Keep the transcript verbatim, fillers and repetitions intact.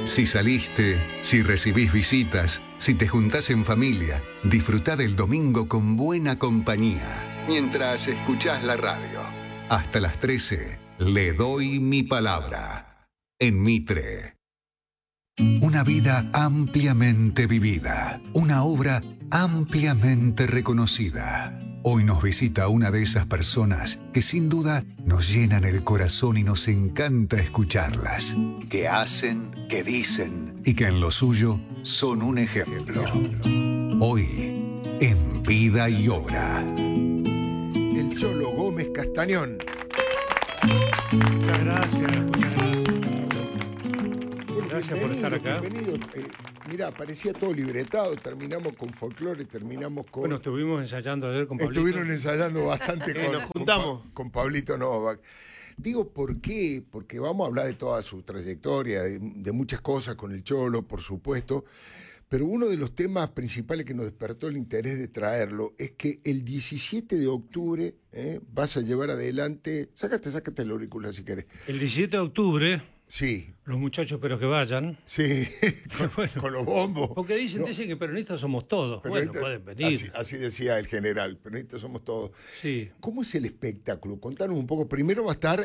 Si saliste, si recibís visitas, si te juntás en familia, disfrutá del domingo con buena compañía, mientras escuchás la radio. Hasta las trece, le doy mi palabra. En Mitre. Una vida ampliamente vivida, una obra ampliamente reconocida. Hoy nos visita una de esas personas que sin duda nos llenan el corazón y nos encanta escucharlas, que hacen, que dicen y que en lo suyo son un ejemplo. Hoy, en Vida y Obra. El Cholo Gómez Castañón. Muchas gracias, muchas gracias. Bueno, Gracias por estar acá. Bienvenido. Eh, mirá, parecía todo libretado, terminamos con folclore, terminamos con... Bueno, estuvimos ensayando ayer con Pablito. Estuvieron ensayando bastante Sí, con, nos juntamos. con, Pa- con Pablito Novak. Digo, ¿por qué? Porque vamos a hablar de toda su trayectoria, de, de muchas cosas con el Cholo, por supuesto, pero uno de los temas principales que nos despertó el interés de traerlo es que el diecisiete de octubre eh, vas a llevar adelante... Sácate, sácate el auricular si querés. El diecisiete de octubre, Sí, los muchachos, pero que vayan. sí, con, Bueno. con los bombos. Porque dicen, No, dicen que peronistas somos todos. pero Bueno, esta- pueden venir. Así, así decía el general, pero estos somos todos. Sí. ¿Cómo es el espectáculo? Contanos un poco. Primero va a estar